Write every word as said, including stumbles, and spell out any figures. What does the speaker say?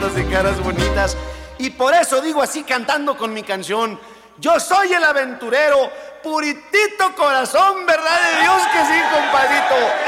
de caras bonitas. Y por eso digo así cantando con mi canción: yo soy el aventurero, puritito corazón, verdad de Dios que sí, compadrito.